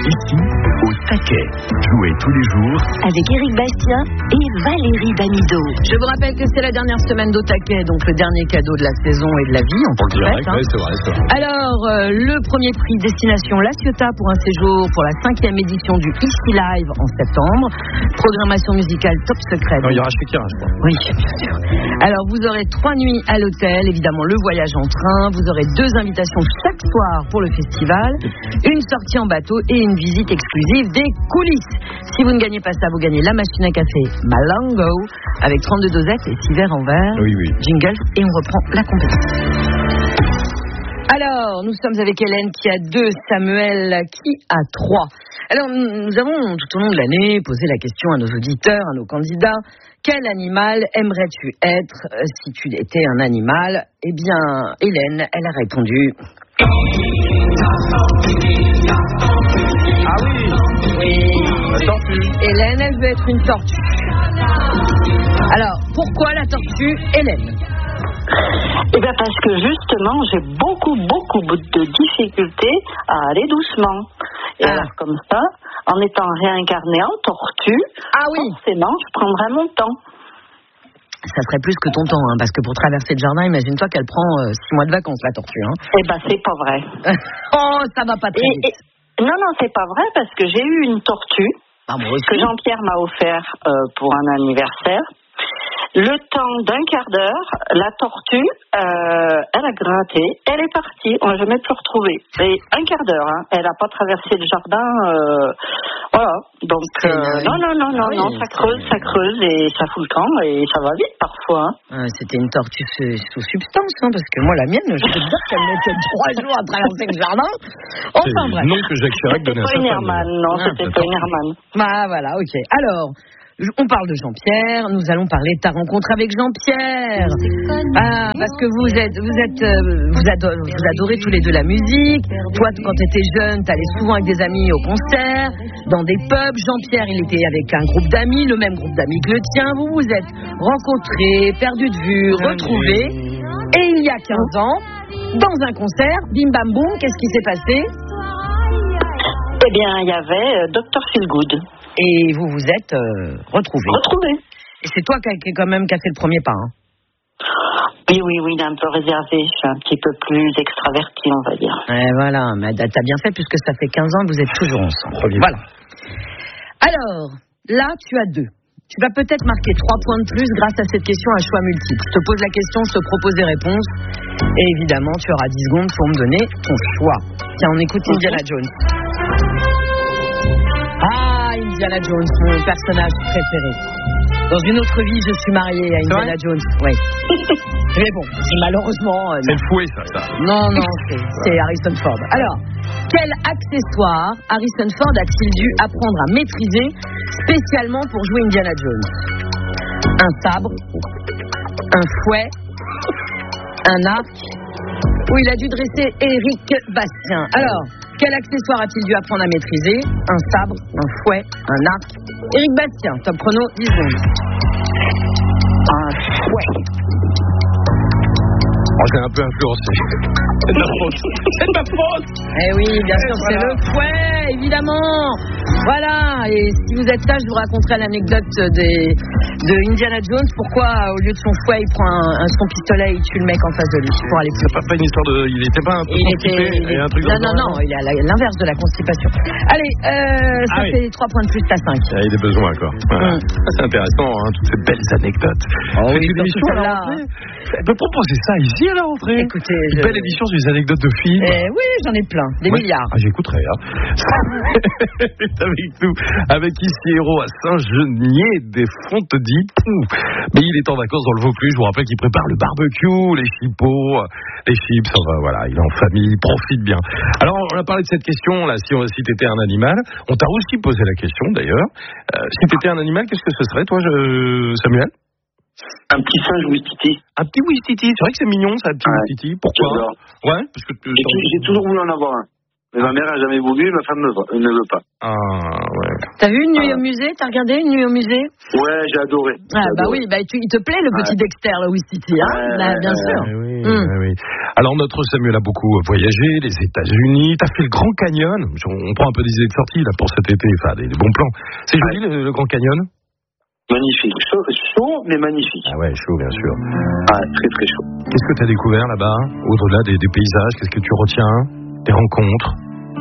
Ici, au taquet. Jouez tous les jours avec Éric Bastien et Valérie Damido. Je vous rappelle que c'est la dernière semaine d'au taquet, donc le dernier cadeau de la saison et de la vie, en tant que direct, ouais, c'est vrai. Alors, le premier prix destination La Ciotat pour un séjour pour la 5e édition du Ici Live en septembre. Programmation musicale top secret. Il y aura Shakira, je crois. Oui, bien sûr. Alors, vous aurez 3 nuits à l'hôtel, évidemment le voyage en train, vous aurez 2 invitations chaque soir pour le festival, une sortie en bateau et une visite exclusive des coulisses. Si vous ne gagnez pas ça, vous gagnez la machine à café Malango avec 32 dosettes et 6 verres en verre. Oui. Jingle et on reprend la compétition. Alors, nous sommes avec Hélène qui a 2, Samuel qui a 3. Alors, nous avons tout au long de l'année posé la question à nos auditeurs, à nos candidats. Quel animal aimerais-tu être si tu étais un animal ? Eh bien, Hélène, elle a répondu... Ah oui. La tortue. Hélène, elle veut être une tortue. Alors, pourquoi la tortue, Hélène ? Eh bien parce que justement j'ai beaucoup de difficultés à aller doucement. Et alors comme ça, en étant réincarnée en tortue, forcément je prendrais mon temps. Ça serait plus que ton temps, hein, parce que pour traverser le jardin, imagine-toi qu'elle prend 6 mois de vacances, la tortue. Hein. Eh ben c'est pas vrai. Oh, ça va pas très vite. Non, c'est pas vrai parce que j'ai eu une tortue que Jean-Pierre m'a offert pour un anniversaire. Le temps d'un quart d'heure, la tortue, elle a gratté, elle est partie, on l'a jamais pu retrouver. C'est un quart d'heure, hein. Elle n'a pas traversé le jardin, voilà. Donc, non, ça creuse et ça fout le camp et ça va vite parfois. Hein. C'était une tortue sous substance, hein, parce que moi, la mienne, je peux te dire qu'elle mettait 3 jours à traverser le jardin. Enfin, bref. Non que Jacques Chirac donnait à sa femme. C'était pas une Hermann. Ah, voilà, ok. Alors... on parle de Jean-Pierre, nous allons parler de ta rencontre avec Jean-Pierre. Ah, parce que vous adorez tous les deux la musique. Toi, quand tu étais jeune, tu allais souvent avec des amis au concert, dans des pubs. Jean-Pierre, il était avec un groupe d'amis, le même groupe d'amis que le tien. Vous vous êtes rencontrés, perdus de vue, retrouvés. Et il y a 15 ans, dans un concert, bim bam boum, qu'est-ce qui s'est passé ? Eh bien, il y avait Dr. Feelgood. Et vous vous êtes retrouvés. Et c'est toi qui a fait le premier pas. Hein. Oui, il est un peu réservé. Je suis un petit peu plus extraverti, on va dire. Et voilà, mais t'as bien fait puisque ça fait 15 ans que vous êtes toujours ensemble. Voilà. Alors, là, tu as 2. Tu vas peut-être marquer 3 points de plus grâce à cette question à choix multiple. Je te pose la question, je te propose des réponses. Et évidemment, tu auras 10 secondes pour me donner ton choix. Tiens, on écoute Indiana Jones. Indiana Jones, mon personnage préféré. Dans une autre vie, je suis mariée à Indiana Jones. Oui. Mais bon, malheureusement... c'est le fouet, ça. Non, c'est Harrison Ford. Alors, quel accessoire Harrison Ford a-t-il dû apprendre à maîtriser spécialement pour jouer Indiana Jones ? Un sabre, un fouet, un arc, ou il a dû dresser Éric Bastien. Alors... quel accessoire a-t-il dû apprendre à maîtriser ? Un sabre, un fouet, un arc. Éric Bastien, top chrono, 10 secondes. Un fouet. J'ai un peu influencé. C'est de ma faute. Eh oui, bien sûr, voilà. C'est le fouet, évidemment. Voilà, et si vous êtes là, je vous raconterai l'anecdote de Indiana Jones. Pourquoi, au lieu de son fouet, il prend son pistolet et il tue le mec en face de lui pour aller plus. C'est pas une histoire de... Il était pas un peu constipé et un truc Non, il est à l'inverse de la constipation. Allez, ça fait 3 points de plus, t'as 5. Il y a des besoins, quoi. Voilà. C'est intéressant, hein, toutes ces belles anecdotes. Oh oui, émission à la rentrée. Elle peut proposer ça ici à la rentrée. Écoutez, une belle édition sur les anecdotes de films. Oui, j'en ai plein, des milliards. J'écouterai. Hein. C'est avec nous, avec ici Héros à Saint-Genier des Fontenay. Mais il est en vacances dans le Vaucluse. Je vous rappelle qu'il prépare le barbecue, les chipots, les chips. Enfin voilà, il est en famille, il profite bien. Alors on a parlé de cette question là. Si t'étais un animal, on t'a aussi posé la question d'ailleurs. Si t'étais un animal, qu'est-ce que ce serait, toi, Samuel? Un petit singe Ouistiti. Un petit Ouistiti, c'est vrai que c'est mignon ça, un petit Ouistiti. Pourquoi? Ouais, parce que j'ai toujours voulu en avoir un. Mais ma mère n'a jamais voulu, ma femme ne veut pas. Ah ouais. T'as vu Une nuit au musée? T'as regardé Une nuit au musée? Ouais, j'ai adoré. Ah bah oui, bah il te plaît le petit Dexter, le Ouistiti, hein? Bien sûr. Oui. oui. Alors notre Samuel a beaucoup voyagé, les États-Unis. T'as fait le Grand Canyon. On prend un peu des idées de sortie là pour cet été, enfin des bons plans. C'est joli le Grand Canyon. Magnifique, chaud mais magnifique. Ah ouais, chaud bien sûr. Ah, très très chaud. Qu'est-ce que tu as découvert là-bas, au-delà des paysages? Qu'est-ce que tu retiens? Des rencontres?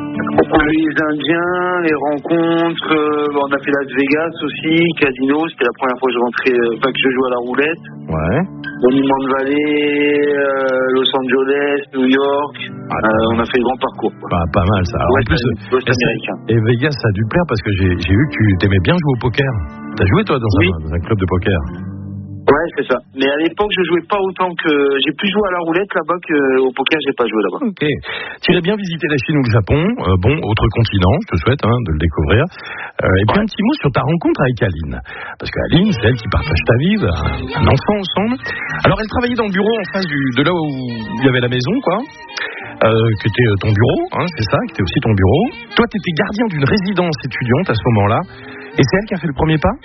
Les Indiens, les rencontres, on a fait Las Vegas aussi, casino, c'était la première fois que je rentrais, que je jouais à la roulette. Ouais. Monument Valley, Los Angeles, New York, on a fait le grand parcours. Pas mal ça. Alors, en plus, américain. Et Vegas, ça a dû te plaire parce que j'ai vu que tu t'aimais bien jouer au poker. T'as joué toi dans un club de poker? Ouais, c'est ça. Mais à l'époque, je jouais pas autant que... J'ai plus joué à la roulette là-bas qu'au poker, j'ai pas joué là-bas. Ok. Tu irais bien visiter la Chine ou le Japon. Autre continent, je te souhaite de le découvrir. Et puis un petit mot sur ta rencontre avec Aline. Parce qu'Aline, c'est elle qui partage ta vie, un enfant ensemble. Alors, elle travaillait dans le bureau en face de là où il y avait la maison, quoi. Que était ton bureau, c'est ça, qui était aussi ton bureau. Toi, tu étais gardien d'une résidence étudiante à ce moment-là. Et c'est elle qui a fait le premier pas?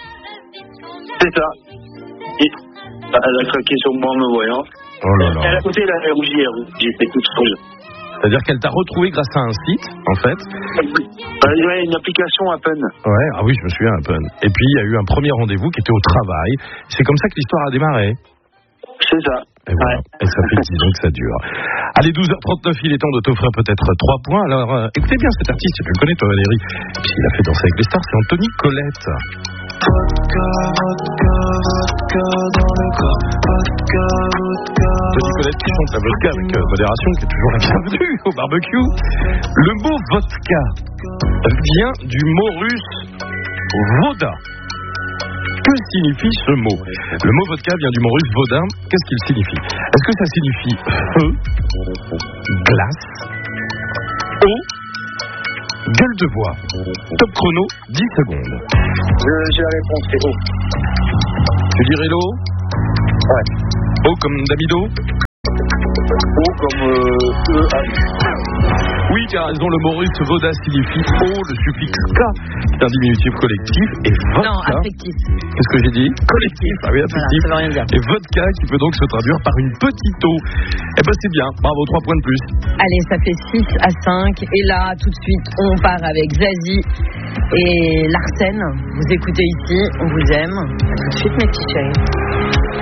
C'est ça. Et elle a craqué sur moi en me voyant. Oh là là. Elle a côté, elle a rougi, j'étais toute rouge. C'est-à-dire qu'elle t'a retrouvé grâce à un site, en fait. Ouais, une application Appen. Ouais, ah oui, je me souviens, Appen. Et puis, il y a eu un premier rendez-vous qui était au travail. C'est comme ça que l'histoire a démarré. C'est ça. Et voilà. Et ça fait 10 ans que ça dure. Allez, 12h39, il est temps de t'offrir peut-être 3 points. Alors, écoutez bien cet artiste, tu le connais, toi, Valérie. Puisqu'il a fait Danser avec les stars, c'est Anthony Colette. Vodka, vodka, vodka dans le corps. Vodka, vodka. Anthony Colette qui chante la vodka avec modération, qui est toujours la bienvenue au barbecue. Le mot vodka vient du mot russe voda. Que signifie ce mot? Le mot vodka vient du mot russe voda. Qu'est-ce qu'il signifie? Est-ce que ça signifie feu, glace, eau, gueule de bois? Top chrono, 10 secondes. J'ai la réponse, c'est eau. Tu dirais l'eau? Ouais. Eau comme d'amido? Eau comme Oui, tu as raison, le mot russe voda signifie eau, le suffixe K, c'est un diminutif collectif, et vodka... Non, affectif. Qu'est-ce que j'ai dit? Collectif, ah oui, affectif. Voilà, ça veut rien dire. Et vodka qui peut donc se traduire par une petite eau. Eh ben c'est bien, bravo, 3 points de plus. Allez, ça fait 6-5. Et là, tout de suite, on part avec Zazie et Larsen. Vous écoutez ici, on vous aime. À tout de suite, mes petits chéris.